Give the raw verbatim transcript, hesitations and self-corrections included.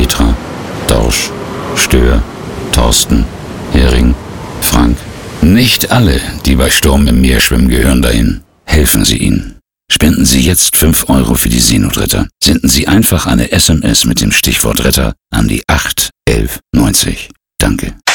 Petra, Dorsch, Stör, Thorsten, Hering, Frank. Nicht alle, die bei Sturm im Meer schwimmen, gehören dahin. Helfen Sie ihnen. Spenden Sie jetzt fünf Euro für die Seenotretter. Senden Sie einfach eine S M S mit dem Stichwort Retter an die acht elf neunzig. Danke.